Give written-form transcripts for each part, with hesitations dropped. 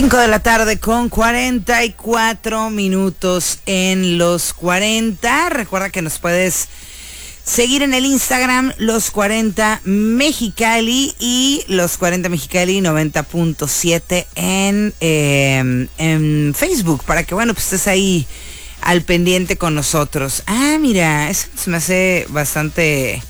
5 de la tarde con 44 minutos en los 40. Recuerda que nos puedes seguir en el Instagram Los 40 Mexicali y Los 40 Mexicali 90.7 en Facebook, para que bueno, pues estés ahí al pendiente con nosotros. Ah, mira, eso se me hace bastante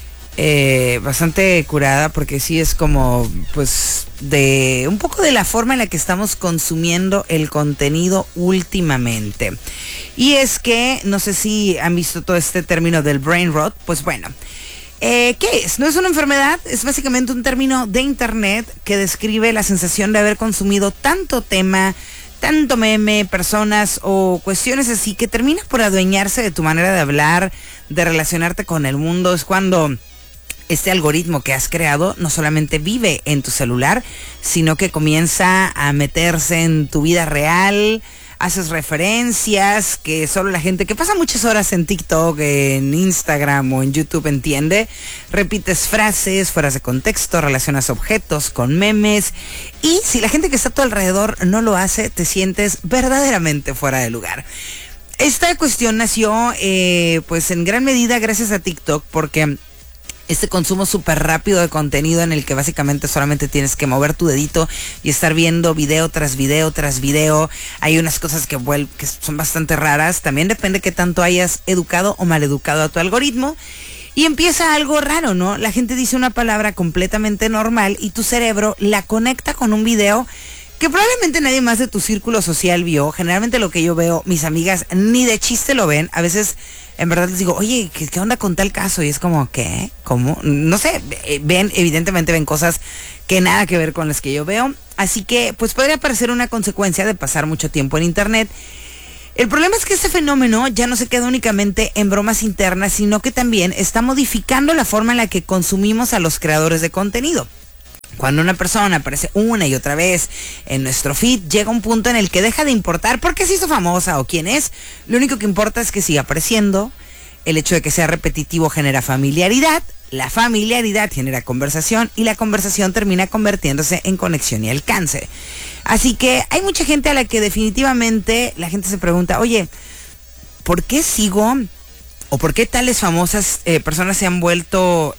curada, porque sí es como pues de un poco de la forma en la que estamos consumiendo el contenido últimamente. Y es que no sé si han visto todo este término del brain rot. Pues bueno, ¿qué es? No es una enfermedad, es básicamente un término de internet que describe la sensación de haber consumido tanto tema, tanto meme, personas o cuestiones así, que termina por adueñarse de tu manera de hablar, de relacionarte con el mundo. Es cuando este algoritmo que has creado no solamente vive en tu celular, sino que comienza a meterse en tu vida real. Haces referencias que solo la gente que pasa muchas horas en TikTok, en Instagram o en YouTube entiende. Repites frases fuera de contexto, relacionas objetos con memes. Y si la gente que está a tu alrededor no lo hace, te sientes verdaderamente fuera de lugar. Esta cuestión nació pues en gran medida gracias a TikTok, porque este consumo súper rápido de contenido en el que básicamente solamente tienes que mover tu dedito y estar viendo video tras video tras video. Hay unas cosas que son bastante raras. También depende qué tanto hayas educado o maleducado a tu algoritmo. Y empieza algo raro, ¿no? La gente dice una palabra completamente normal y tu cerebro la conecta con un video que probablemente nadie más de tu círculo social vio. Generalmente lo que yo veo, mis amigas ni de chiste lo ven. A veces en verdad les digo, oye, ¿qué onda con tal caso? Y es como, ¿qué? ¿Cómo? No sé, evidentemente ven cosas que nada que ver con las que yo veo. Así que, pues podría parecer una consecuencia de pasar mucho tiempo en internet. El problema es que este fenómeno ya no se queda únicamente en bromas internas, sino que también está modificando la forma en la que consumimos a los creadores de contenido. Cuando una persona aparece una y otra vez en nuestro feed, llega un punto en el que deja de importar por qué se hizo famosa o quién es. Lo único que importa es que siga apareciendo. El hecho de que sea repetitivo genera familiaridad. La familiaridad genera conversación y la conversación termina convirtiéndose en conexión y alcance. Así que hay mucha gente a la que definitivamente la gente se pregunta, oye, ¿por qué sigo o por qué tales famosas personas se han vuelto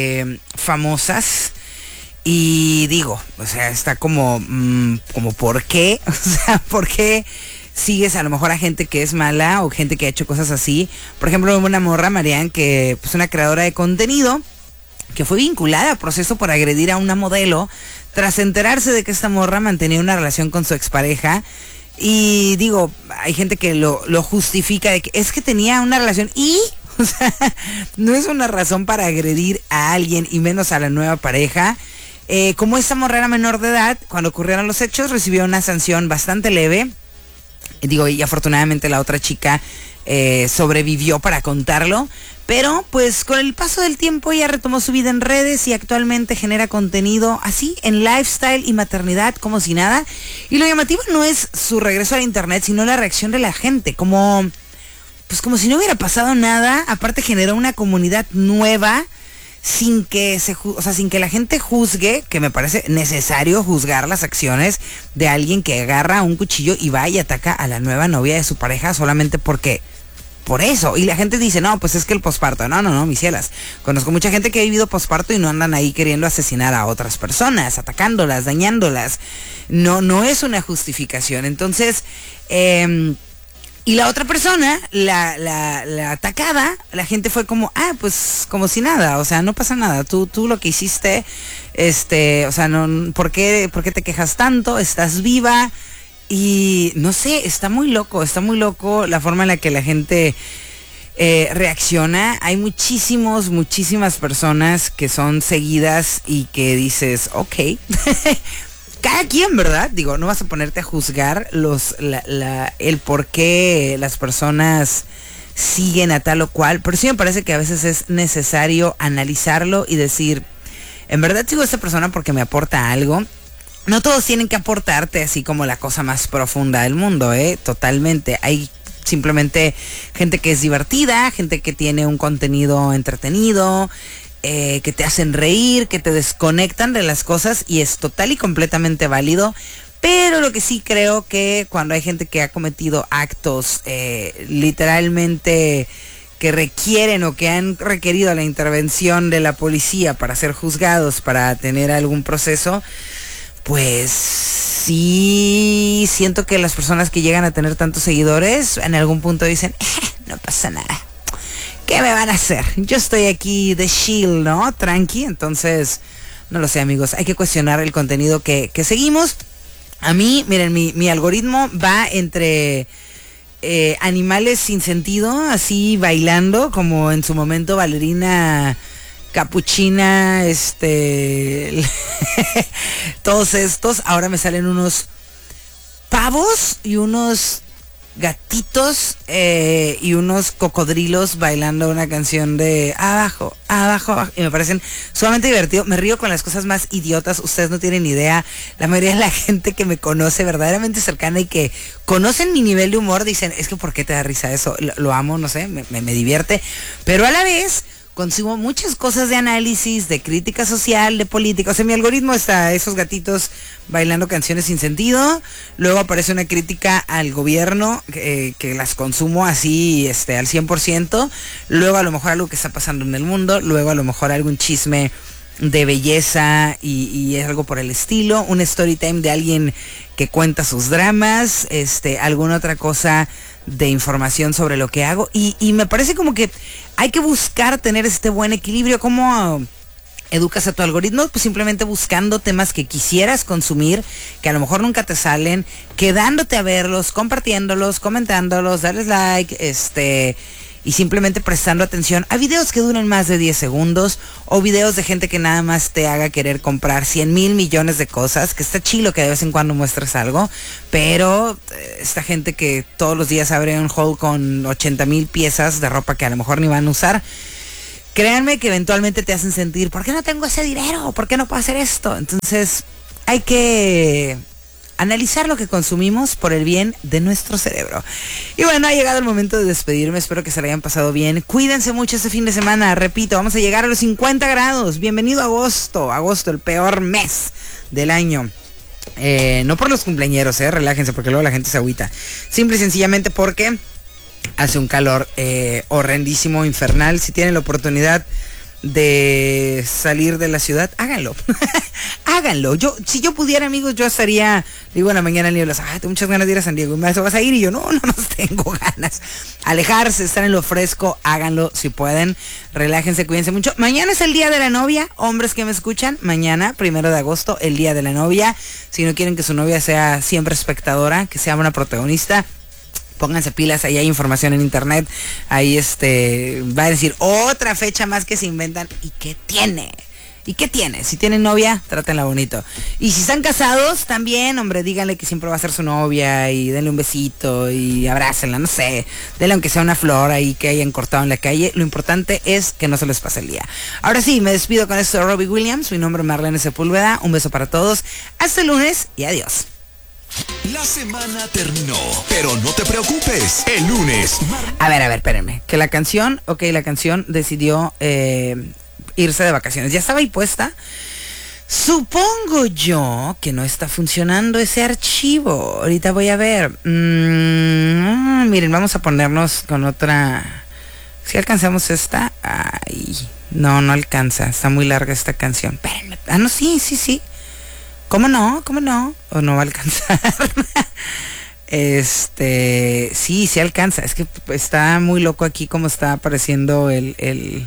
famosas? Y digo, o sea, está como ¿por qué? O sea, ¿por qué sigues a lo mejor a gente que es mala o gente que ha hecho cosas así? Por ejemplo, una morra, Marianne, que pues una creadora de contenido que fue vinculada a proceso por agredir a una modelo tras enterarse de que esta morra mantenía una relación con su expareja. Y digo, hay gente que lo justifica de que es que tenía una relación y... O sea, no es una razón para agredir a alguien y menos a la nueva pareja. Como esta morra era menor de edad, cuando ocurrieron los hechos recibió una sanción bastante leve. Y afortunadamente la otra chica sobrevivió para contarlo. Pero pues con el paso del tiempo ella retomó su vida en redes y actualmente genera contenido así en lifestyle y maternidad como si nada. Y lo llamativo no es su regreso al internet, sino la reacción de la gente, como si no hubiera pasado nada. Aparte generó una comunidad nueva sin que la gente juzgue, que me parece necesario juzgar las acciones de alguien que agarra un cuchillo y va y ataca a la nueva novia de su pareja solamente por eso. Y la gente dice, no, pues es que el posparto. No, mis cielas. Conozco mucha gente que ha vivido posparto y no andan ahí queriendo asesinar a otras personas, atacándolas, dañándolas. No es una justificación. Entonces, y la otra persona, la atacada, la gente fue como, pues como si nada, o sea, no pasa nada, tú lo que hiciste, o sea, no, ¿por qué te quejas tanto? Estás viva. Y no sé, está muy loco la forma en la que la gente reacciona. Hay muchísimas personas que son seguidas y que dices, ok. Cada quien, ¿verdad? Digo, no vas a ponerte a juzgar el por qué las personas siguen a tal o cual, pero sí me parece que a veces es necesario analizarlo y decir, en verdad sigo a esta persona porque me aporta algo. No todos tienen que aportarte así como la cosa más profunda del mundo, totalmente. Hay simplemente gente que es divertida, gente que tiene un contenido entretenido, que te hacen reír, que te desconectan de las cosas, y es total y completamente válido. Pero lo que sí creo que cuando hay gente que ha cometido actos literalmente que requieren o que han requerido la intervención de la policía para ser juzgados, para tener algún proceso, pues sí siento que las personas que llegan a tener tantos seguidores en algún punto dicen, no pasa nada, ¿qué me van a hacer? Yo estoy aquí de chill, ¿no? Tranqui. Entonces, no lo sé, amigos, hay que cuestionar el contenido que seguimos. A mí, miren, mi algoritmo va entre animales sin sentido, así bailando, como en su momento Valerina Capuchina, todos estos. Ahora me salen unos pavos y unos gatitos y unos cocodrilos bailando una canción de abajo, abajo, abajo, y me parecen sumamente divertidos. Me río con las cosas más idiotas, ustedes no tienen idea. La mayoría de la gente que me conoce verdaderamente cercana y que conocen mi nivel de humor dicen, es que ¿por qué te da risa eso? Lo amo, no sé, me divierte, pero a la vez consigo muchas cosas de análisis, de crítica social, de política. O sea, mi algoritmo está esos gatitos bailando canciones sin sentido. Luego aparece una crítica al gobierno, que las consumo así al 100%. Luego a lo mejor algo que está pasando en el mundo. Luego a lo mejor algún chisme de belleza y algo por el estilo. Un story time de alguien que cuenta sus dramas. Alguna otra cosa de información sobre lo que hago. Y me parece como que hay que buscar tener este buen equilibrio. ¿Cómo educas a tu algoritmo? Pues simplemente buscando temas que quisieras consumir, que a lo mejor nunca te salen, quedándote a verlos, compartiéndolos, comentándolos, darles like, y simplemente prestando atención a videos que duren más de 10 segundos o videos de gente que nada más te haga querer comprar 100,000 millones de cosas, que está chilo que de vez en cuando muestres algo, pero esta gente que todos los días abre un haul con 80,000 piezas de ropa que a lo mejor ni van a usar, créanme que eventualmente te hacen sentir, ¿por qué no tengo ese dinero? ¿Por qué no puedo hacer esto? Entonces hay que analizar lo que consumimos por el bien de nuestro cerebro. Y bueno, ha llegado el momento de despedirme. Espero que se lo hayan pasado bien. Cuídense mucho este fin de semana. Repito, vamos a llegar a los 50 grados. Bienvenido a agosto. Agosto, el peor mes del año. No por los cumpleañeros, relájense, porque luego la gente se agüita. Simple y sencillamente porque hace un calor horrendísimo, infernal. Si tienen la oportunidad de salir de la ciudad, háganlo. Háganlo. Si yo pudiera, amigos, yo estaría, digo en la mañana, nieblas, tengo muchas ganas de ir a San Diego. Y me vas a ir, y yo, no tengo ganas. Alejarse, estar en lo fresco, háganlo si pueden. Relájense, cuídense mucho. Mañana es el día de la novia, hombres que me escuchan. Mañana, 1 de agosto, el día de la novia. Si no quieren que su novia sea siempre espectadora, que sea una protagonista, pónganse pilas, ahí hay información en internet. Ahí va a decir otra fecha más que se inventan. ¿Y qué tiene? ¿Y qué tiene? Si tienen novia, trátenla bonito. Y si están casados, también, hombre, díganle que siempre va a ser su novia y denle un besito y abrácenla, no sé. Denle aunque sea una flor ahí que hayan cortado en la calle. Lo importante es que no se les pase el día. Ahora sí, me despido con esto de Robbie Williams. Mi nombre es Marlene Sepúlveda. Un beso para todos. Hasta el lunes y adiós. La semana terminó, pero no te preocupes, el lunes. A ver, espérenme. Que la canción decidió irse de vacaciones. Ya estaba ahí puesta. Supongo yo que no está funcionando ese archivo. Ahorita voy a ver. Miren, vamos a ponernos con otra. Si alcanzamos esta. Ay, no alcanza. Está muy larga esta canción. Espérenme. No, sí. ¿Cómo no? ¿O no va a alcanzar? Sí alcanza. Es que está muy loco aquí como está apareciendo el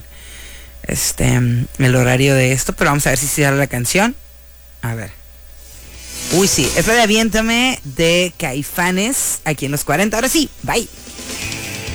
horario de esto. Pero vamos a ver si sale la canción. A ver. Uy, sí. Es la de Aviéntame de Caifanes aquí en los 40. Ahora sí. Bye.